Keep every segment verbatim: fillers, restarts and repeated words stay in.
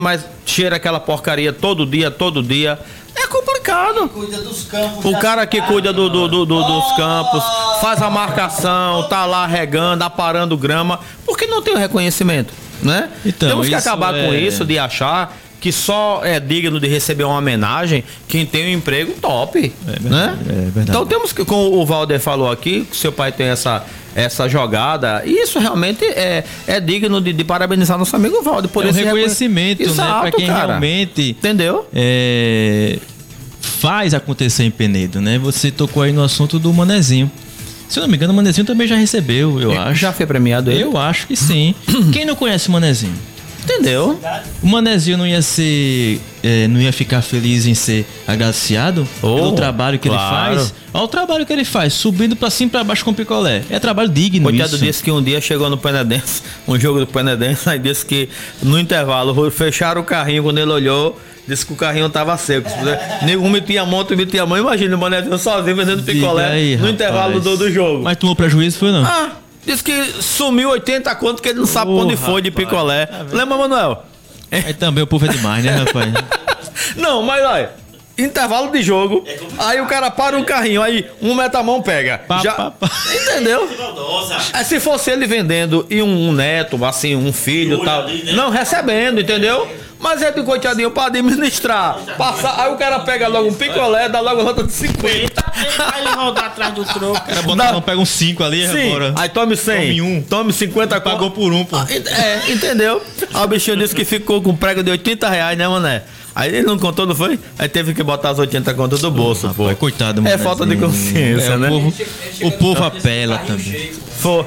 mas cheira aquela porcaria todo dia, todo dia. É complicado. Cuida dos campos. O cara que cuida do, do, do, do, dos campos, faz a marcação, tá lá regando, aparando grama, porque não tem o reconhecimento, né? Então, temos que acabar é... com isso, de achar que só é digno de receber uma homenagem quem tem um emprego top, é verdade, né? É verdade. Então temos que, como o Valder falou aqui, que seu pai tem essa, essa jogada, e isso realmente é, é digno de, de parabenizar nosso amigo Valder por é um esse reconhecimento, reconhe... né? Exato, para quem cara. realmente entendeu? É, faz acontecer em Penedo, né? Você tocou aí no assunto do Manezinho. Se eu não me engano, o Manezinho também já recebeu, eu acho. Já foi premiado ele? Eu acho que sim. Quem não conhece o Manezinho? Entendeu? O Manezinho não ia ser, é, não ia ficar feliz em ser agraciado oh, pelo trabalho que claro. ele faz. Olha o trabalho que ele faz, subindo pra cima e pra baixo com picolé. É trabalho digno. Coitado isso. disse que um dia chegou no Penedense, um jogo do Penedense, aí disse que no intervalo fecharam o carrinho, quando ele olhou, disse que o carrinho tava seco. Um metia a mão, outro metia a mão. Imagina o Manezinho sozinho vendendo picolé aí, no rapaz. intervalo do, do jogo. Mas tomou prejuízo, foi não? Ah! Diz que sumiu oitenta conto que ele não sabe oh, onde rapaz. foi de picolé. Tá Lembra, Manuel? Aí também o povo é demais, né, rapaz? Não, mas olha, intervalo de jogo, aí o cara para um carrinho, aí um meta a mão pega. Pá, já, pá, pá. Entendeu? É, se fosse ele vendendo e um, um neto, assim, um filho e tal, não recebendo, entendeu? Mas é de coitadinho pra administrar. Passar, aí o cara pega logo um picolé, dá logo a nota de cinquenta. Aí ele rodar atrás do troco. O cara bota, não, pega um cinco ali, sim. agora. Aí tome cem. Tome um. Tome cinquenta. Pagou por um, pô. É, entendeu? Aí o bichinho disse que ficou com prego de oitenta reais, né, mané? Aí ele não contou, não foi? Aí teve que botar as oitenta contas do bolso, oh, pô. Rapaz, coitado, mano. É falta de consciência, é, né? O povo, o povo apela também. For.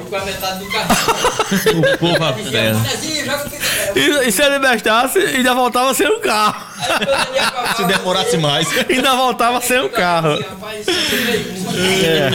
O povo apela. E, e se ele gastasse, ainda voltava sem o carro. Se demorasse mais. Ainda voltava sem o carro. É.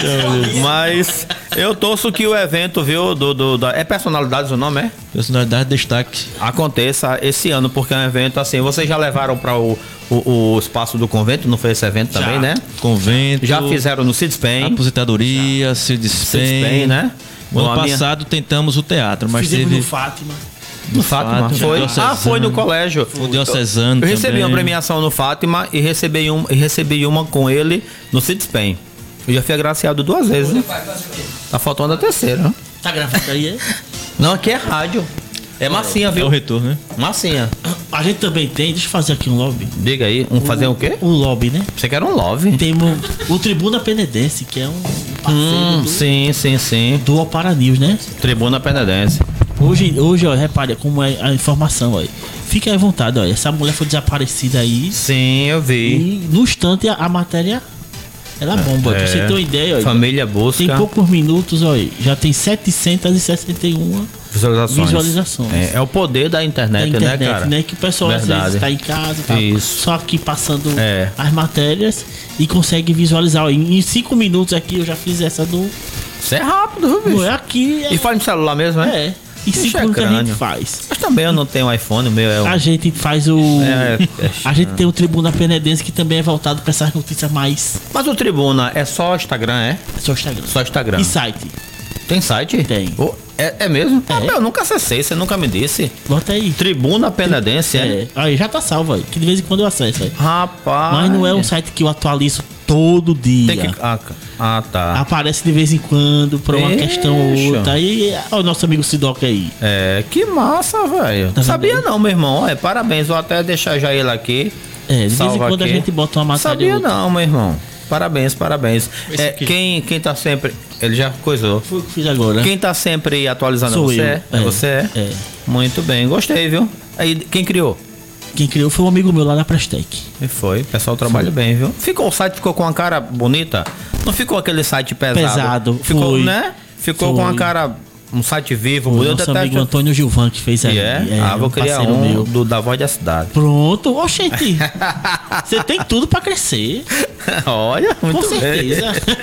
Mas eu torço que o evento, viu, do, do, da, é Personalidades o nome, é? Personalidade de Destaque. Aconteça esse ano, porque é um evento assim, vocês já levaram para o, o, o espaço do convento, não foi esse evento já. também, né? Convento. Já fizeram no Cidspem. Aposentadoria, Cidspem, né? No ano passado minha... tentamos o teatro, mas Fizemos teve... no Fátima. No Fátima? Foi? Ah, foi no colégio. O Diocesano. Eu, eu recebi também. uma premiação no Fátima e recebi, um, e recebi uma com ele no Cidspem. Eu já fui agraciado duas vezes, né? Tá faltando a terceira, né? Tá gravando aí, é? Não, aqui é rádio. É massinha, viu? É o retorno, né? Massinha. A gente também tem, deixa eu fazer aqui um lobby. Diga aí, um fazer o quê? Um lobby, né? Você quer um lobby? Temos o Tribuna Penedense, que é um parceiro hum, do, sim, sim, sim. do Opara News, né? Tribuna Penedense. Hoje, hoje, ó, repare como é a informação, ó. Fique à vontade, ó. Essa mulher foi desaparecida aí. Sim, eu vi. E no instante a, a matéria ela bomba. É. Pra você ter uma ideia, ó. Família busca. Tem poucos minutos, ó. Já tem setecentos e sessenta e um visualizações. visualizações. É, é o poder da internet, da internet, né, cara? Né? Que o pessoal Verdade. às vezes está em casa, tá Isso. só aqui passando é. as matérias e consegue visualizar. Ó, em cinco minutos aqui eu já fiz essa do. Isso é rápido, viu, bicho? É aqui. É... E faz no celular mesmo, né? É. E cinco minutos a gente faz. Mas também eu não tenho iPhone, o meu é o... A gente faz o... É, é... A gente tem o Tribuna Penedense que também é voltado para essas notícias mais... Mas o Tribuna é só Instagram, é? É só Instagram. Só Instagram. E site? Tem site? Tem. Oh, é, é mesmo? É. Ah, eu nunca acessei, você nunca me disse. Bota aí. Tribuna Penedense, é? É. Aí já tá salvo aí, que de vez em quando eu acesso aí. Rapaz. Mas não é um site que eu atualizo todo dia. Tem que... ah, ah, tá. Aparece de vez em quando pra uma Eixa. questão ou outra. Aí ó, o nosso amigo Sidoca aí. É, que massa, velho. Tá Sabia não, meu irmão. É, parabéns, vou até deixar já ele aqui. É, de vez em quando aqui. a gente bota uma matéria. Sabia outra. não, meu irmão. Parabéns, parabéns. É, quem, quem tá sempre... Ele já coisou. Foi o que fiz agora. Quem tá sempre atualizando Sou é você? eu. É, É, você? É? é. Muito bem, gostei, viu? Aí, quem criou? Quem criou foi um amigo meu lá na Prestec. E foi, o pessoal trabalha bem, viu? Ficou, o site ficou com uma cara bonita? Não ficou aquele site pesado? Pesado, ficou, foi. né? Ficou Foi. com uma cara, um site vivo. O nosso amigo até... Antônio Gilvan que fez aí. É? É, ah, vou um criar parceiro um meu. do, da Voz da Cidade. Pronto, oxente. Você tem tudo pra crescer. Olha, muito Com certeza.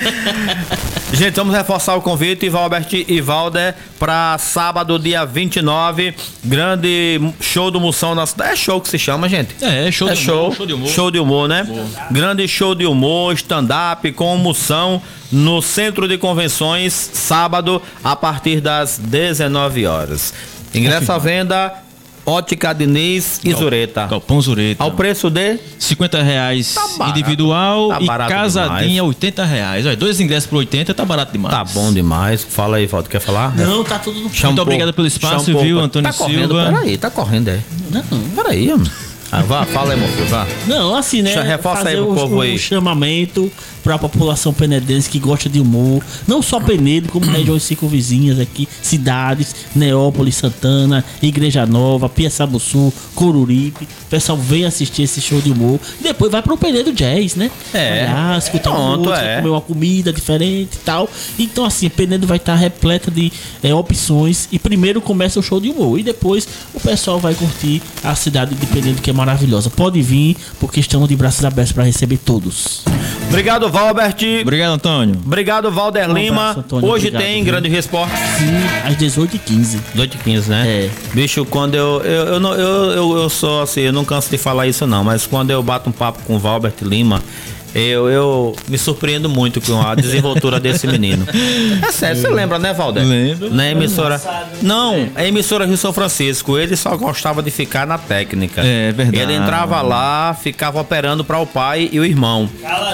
Gente, vamos reforçar o convite, Valbert e Valder, para sábado, dia vinte e nove, grande show do Moção na cidade. É show que se chama, gente? É, show, é de, show, humor, show de humor. Show de humor, né? Boa. Grande show de humor, stand-up com Moção no Centro de Convenções, sábado, a partir das dezenove horas. Ingresso à venda Ótica Diniz e Zureta. Galpão Zureta. Ao preço de cinquenta reais tá barato, individual tá e barato casadinha demais. oitenta reais. Olha, dois ingressos por oitenta tá barato demais. Tá bom demais. Fala aí, Valdo, quer falar? Não, tá tudo no... Muito obrigado pelo espaço, viu, Antônio tá correndo, Silva? Peraí, tá correndo, é. Não, Peraí, mano. Ah, vá, fala aí, meu filho, vá. não, assim, né? Reforça fazer aí pro o, povo o aí. chamamento pra população penedense que gosta de humor. Não só Penedo, como regiões circunvizinhas aqui, cidades, Neópolis, Santana, Igreja Nova, Piaçabuçu, Coruripe. O pessoal vem assistir esse show de humor. E depois vai pro Penedo Jazz, né? É. Olhar, escutar Pronto, música, é. comer uma comida diferente e tal. Então, assim, Penedo vai estar repleta de é, opções. E primeiro começa o show de humor. E depois o pessoal vai curtir a cidade de Penedo, que é maravilhosa. Pode vir, porque estamos de braços abertos para receber todos. Obrigado, Valbert. Obrigado, Antônio. Obrigado, Valder Um Lima. abraço, Antônio. Hoje Obrigado, tem viu? Grande Esporte. Sim, às dezoito e quinze. dezoito e quinze, né? É. Bicho, quando eu eu, eu, não- eu, eu, eu sou assim, eu não canso de falar isso não, mas quando eu bato um papo com o Valbert Lima, eu, eu me surpreendo muito com a desenvoltura desse menino. É sério, você lembra, né, Valder? Lembro. Na emissora. Não, a emissora Rio São Francisco, ele só gostava de ficar na técnica. É verdade. Ele entrava lá, ficava operando para o pai e o irmão.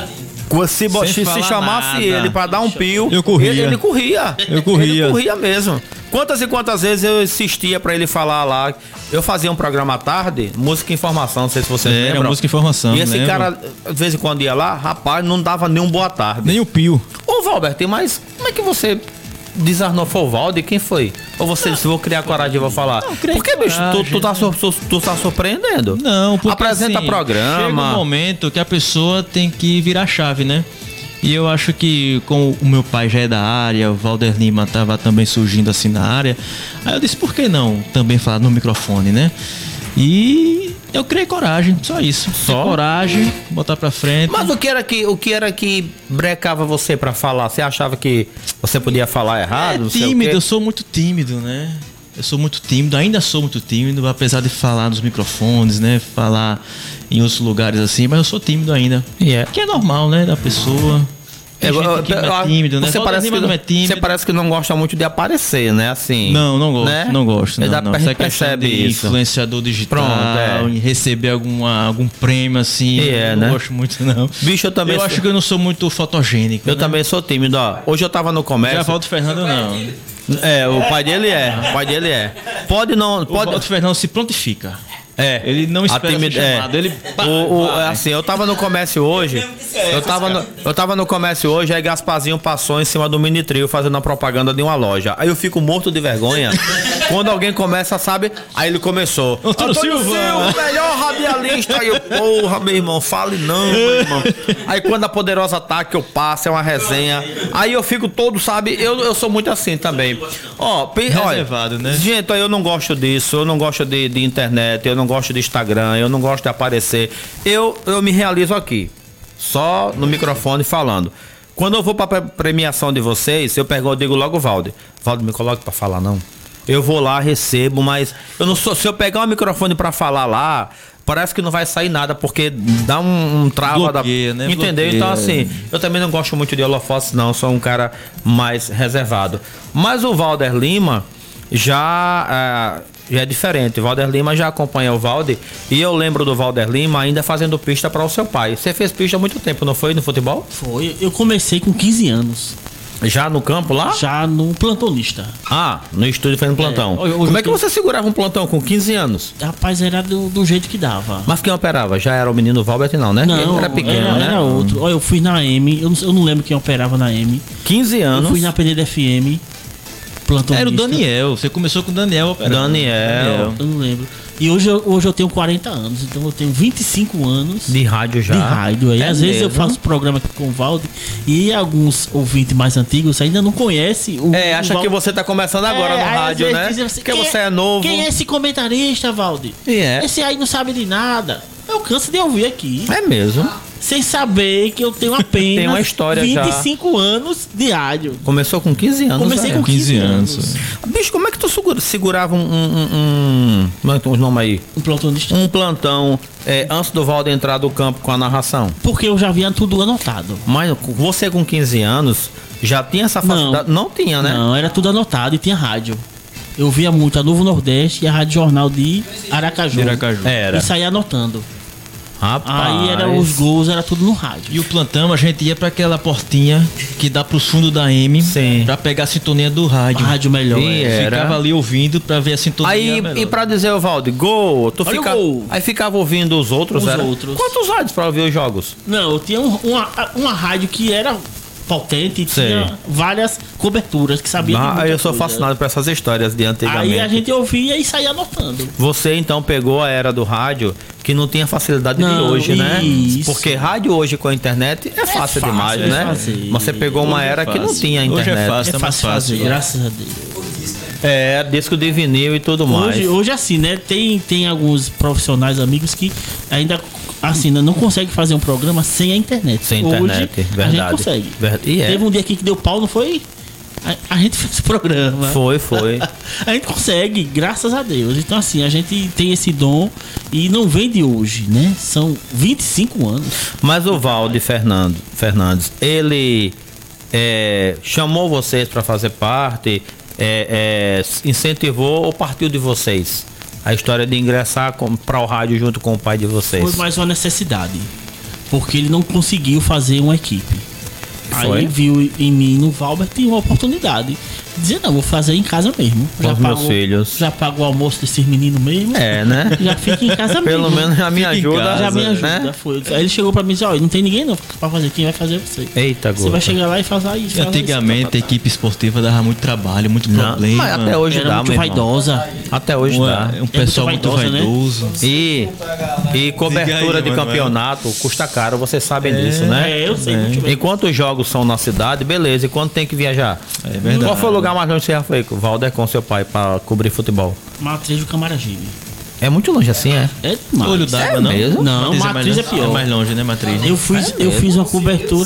Se, bo- Sem se falar chamasse nada. ele pra dar um pio, Eu corria. Ele, ele corria. Eu corria. Ele corria mesmo. Quantas e quantas vezes eu insistia pra ele falar lá. Eu fazia um programa à tarde, música e informação, não sei se você Era lembra. música e informação, E esse lembro. cara, de vez em quando ia lá, rapaz, não dava nem um boa tarde. Nem o Pio. Ô, Valber, mas como é que você desarnou? Foi o Valde? Quem foi? Ou você disse, vou criar coragem e vou falar? Não, criei Porque, bicho, tu, tu, tá, coragem. sur- tu tá surpreendendo. Não, porque Apresenta assim, programa. Chega um momento que a pessoa tem que virar chave, né? E eu acho que, como o meu pai já é da área, o Valder Lima tava também surgindo assim na área, aí eu disse, por que não também falar no microfone, né? E eu criei coragem, só isso. Só? Ter coragem, botar pra frente. Mas o que era que, o que, era que brecava você pra falar? Você achava que você podia falar errado? É não sei o tímido, quê? eu sou muito tímido, né? Eu sou muito tímido, ainda sou muito tímido, apesar de falar nos microfones, né? Falar em outros lugares assim, mas eu sou tímido ainda. Yeah. Que é normal, né? Da pessoa. Tem Eu- eu- gente que não eu- é tímido, né? Você Valder parece, Lima que, não é tímido. você parece que não gosta muito de aparecer, né? Assim. Não, não gosto, né? não gosto. Não, Dá- não. a gente Essa questão percebe de isso. influenciador digital, Pronto, é. e receber alguma, algum prêmio assim, E é, eu né? não gosto muito não. Bicho, eu também Eu sou- acho que eu não sou muito fotogênico. Eu né? também sou tímido, ó. Hoje eu tava no Já comércio. Valdo Fernando não. É, o pai dele é. O pai dele é. Pode não. O Pode. Valdo Fernando se prontifica. É. Ele não A espera timid- ser chamado. é. Ele O, o- vai. assim, eu tava no comércio hoje. Eu tava no, eu tava no comércio hoje, aí Gasparzinho passou em cima do mini trio fazendo a propaganda de uma loja. Aí eu fico morto de vergonha. Quando alguém começa, sabe? Aí ele começou. Antônio Silva. melhor radialista. Aí eu, porra, meu irmão, fale não, meu irmão. Aí quando a poderosa tá, que eu passo, é uma resenha. Aí eu fico todo, sabe? Eu, eu sou muito assim também. Ó, pe- Reservado, olha, né? gente, eu não gosto disso, eu não gosto de, de internet, eu não gosto de Instagram, eu não gosto de aparecer. Eu, eu me realizo aqui, só no microfone falando. Quando eu vou pra pre- premiação de vocês, eu pego, eu digo logo, Valde, Valde, me coloque pra falar não. Eu vou lá, recebo, mas eu não sou, se eu pegar o microfone pra falar lá, parece que não vai sair nada, porque dá um, um trava Bloqueia, da... né? Entendeu? Bloqueia. Então assim, eu também não gosto muito de holofotes, não, sou um cara mais reservado. Mas o Valder Lima já, ah, já é diferente. O Valder Lima já acompanha o Valde, e eu lembro do Valder Lima ainda fazendo pista para o seu pai. Você fez pista há muito tempo, não foi, no futebol? Foi. Eu comecei com quinze anos. Já no campo lá? Já no plantonista. Ah, no estúdio fazendo plantão. hoje- hoje Como é eu que tenho- você segurava um plantão com quinze anos? Rapaz, era do, do jeito que dava. Mas quem operava? Já era o menino Valbert, não, né? Não, Ele era pequeno, era, né? era outro. Olha, eu fui na M, eu não, eu não lembro quem operava na M. quinze Eu anos. fui na P D D F M, plantonista. Era o Daniel. Você começou com o Daniel. operando. Daniel. Eu não lembro. E hoje, eu- hoje eu tenho quarenta anos, então eu tenho vinte e cinco anos De rádio já. de rádio. Aí, É às vezes eu mesmo? faço programa aqui com o Valde e alguns ouvintes mais antigos ainda não conhecem o É, o acha Valde. que você tá começando agora É, no aí, às rádio, vezes né? dizem assim, Porque quem você é novo. Quem é esse comentarista, Valde? E é. Esse aí não sabe de nada. Eu canso de ouvir aqui. É mesmo. Sem saber que eu tenho apenas Tem uma história já. vinte e cinco anos de rádio. Começou com quinze anos. Comecei né? com quinze anos. anos. Bicho, como é que tu segura- segurava um. um, um, um como é que tem os nomes aí? Um plantonista. Um plantão é, antes do Valdo entrar do campo com a narração? Porque eu já havia tudo anotado. Mas você com quinze anos já tinha essa facilidade? Não, tinha, né? Não, era tudo anotado e tinha rádio. eu via muito a Novo Nordeste e a Rádio Jornal de Aracaju. De Aracaju. Era. E saía anotando. Rapaz. Aí era, os gols, era tudo no rádio. E o plantão, a gente ia pra aquela portinha que dá pro fundo da M. Sim. Pra pegar a sintonia do rádio. A rádio melhor. E é. era. Ficava ali ouvindo pra ver a sintonia Aí, melhor. e pra dizer o Valde, gol, tu Olha fica, o gol. aí ficava ouvindo os outros, Os era? outros. Quantos rádios pra ouvir os jogos? Não, eu tinha um- uma, uma rádio que era potente e Sei. tinha várias coberturas que sabia de Ah, muita eu sou coisa. fascinado por essas histórias de antigamente. Aí a gente ouvia e saía anotando. Você então pegou a era do rádio que não tinha facilidade de Não, hoje, né? isso. Porque rádio hoje com a internet é fácil, fácil demais, de né? fazer. Mas você pegou uma Hoje é era que não fácil. tinha Hoje é internet. fácil. É Tá mais fácil fazer, fácil. graças a Deus. É, disco de vinil e tudo mais. Hoje, hoje assim, né? Tem, tem alguns profissionais, amigos que ainda assim, né, não conseguem fazer um programa sem a internet. Sem Hoje, internet, a verdade. gente consegue. Verdade. E é. Teve um dia aqui que deu pau, não foi? A, a gente fez o programa. Foi, foi. A gente consegue, graças a Deus. Então, assim, a gente tem esse dom e não vem de hoje, né? São vinte e cinco anos. Mas o Valde Fernando, Fernandes, ele é, chamou vocês para fazer parte, é, é, incentivou ou partiu de vocês? A história de ingressar para o rádio junto com o pai de vocês. Foi mais uma necessidade. Porque ele não conseguiu fazer uma equipe. Foi? Aí viu em mim, no Valber, tinha uma oportunidade. Dizer, não, vou fazer em casa mesmo. Com os meus filhos. Já pago o almoço desses meninos mesmo. É, né? Já fica em casa mesmo. Pelo menos já me Fica em ajuda. casa, Já me ajuda. né? Foi. Aí ele chegou pra mim e disse, olha, não tem ninguém não pra fazer, quem vai fazer é você. Eita, Você vai chegar lá e fazer isso. E antigamente a equipe esportiva dava muito trabalho, muito Não, problema. mas até hoje Era dá, muito meu irmão. vaidosa. Até hoje dá. Um pessoal muito muito vaidosa, né? vaidoso. E, e cobertura Diga aí, de Manuel. campeonato custa caro, vocês sabem disso, né? É, eu sei muito bem. Enquanto os jogos são na cidade, beleza. E quando tem que viajar? É verdade. Qual foi o lugar mais longe que você já foi, Valder, com seu pai, pra cobrir futebol? Matriz do Camaragibe. É muito longe assim, é? É demais. Olho d'água, É não? mesmo? Não, Matriz Matriz é mais, pior. É mais longe, né, Matriz? Eu fiz, eu fiz uma cobertura.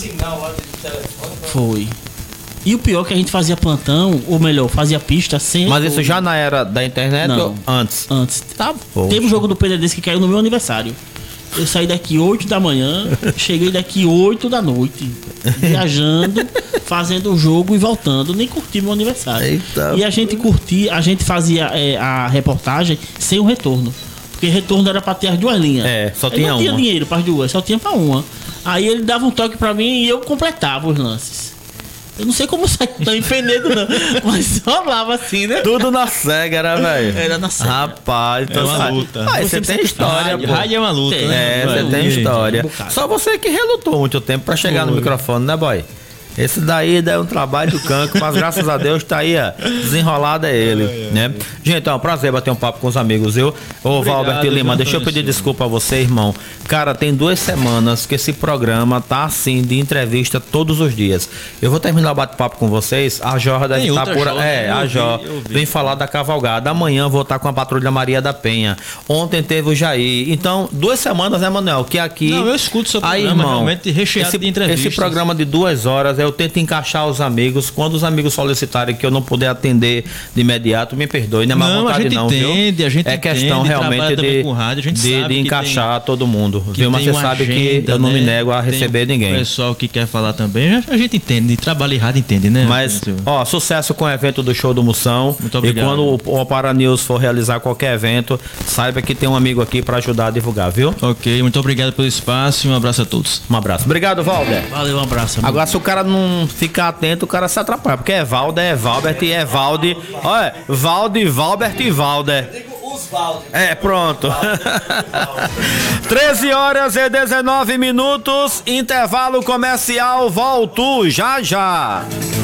Foi. E o pior é que a gente fazia plantão, ou melhor, fazia pista sem. Mas isso já na era da internet Não. ou antes? Antes. Tá bom. Teve um jogo do P D D que caiu no meu aniversário. Eu saí daqui oito da manhã, cheguei daqui oito da noite, viajando, fazendo o jogo e voltando. Nem curti meu aniversário. Eita. E a gente curtia, a gente fazia é, a reportagem sem o retorno. Porque retorno era pra ter as duas linhas. É, só Aí tinha não tinha uma. dinheiro para as duas, só tinha pra uma. Aí ele dava um toque pra mim e eu completava os lances. Eu não sei como sair tão empenedo, não. Mas rolava assim, né? Tudo na cega, né, velho? Era na cega. Rapaz, então É uma sabe. luta. Ah, Você você tem precisa- história, Rádio, pô. rádio é uma luta, Tem. né? É, você Vai, tem gente. história. um bocado. Só você que relutou muito tempo pra chegar no Foi. microfone, né, boy? Esse daí é um trabalho do canco, mas graças a Deus tá aí, ó. Desenrolado é ele, né? Gente, é um prazer bater um papo com os amigos, eu. Ô, Valber Lima, viu, deixa eu Antônio pedir Silva? desculpa a você, irmão. Cara, tem duas semanas que esse programa tá assim, de entrevista todos os dias. Eu vou terminar o bate-papo com vocês. A Jorra deve Tem estar outra por. Jorra, É, eu a ouvi, Jó eu ouvi. vem falar da cavalgada. Amanhã eu vou estar com a Patrulha Maria da Penha. Ontem teve o Jair. Então, duas semanas, né, Manuel? Que aqui. Não, eu escuto seu Aí, programa, irmão, realmente recheado esse, de entrevistas. Esse programa de duas horas, eu tento encaixar os amigos. Quando os amigos solicitarem que eu não puder atender de imediato, me perdoe, não é má Não, a vontade gente não, entende, viu? a gente é questão entende, realmente trabalha também de, com rádio, a gente de, sabe de que encaixar todo mundo, Que viu? Mas tem você uma sabe que agenda, eu não me né? nego a Tem receber o ninguém. pessoal que quer falar também, a gente entende, de trabalho errado entende, né? Mas, Silvio? ó, sucesso com o evento do Show do Moção. Muito obrigado. E quando o, o Para News for realizar qualquer evento, saiba que tem um amigo aqui para ajudar a divulgar, viu? Ok, muito obrigado pelo espaço e um abraço a todos. Um abraço. Obrigado, Valder. Valeu, um abraço. amigo. Agora, se o cara não ficar atento, o cara se atrapalha. Porque é Valder, é Valbert e é Valde. Olha, Valde, Valbert e Valder. É, pronto. treze horas e dezenove minutos. Intervalo comercial. Volto já já.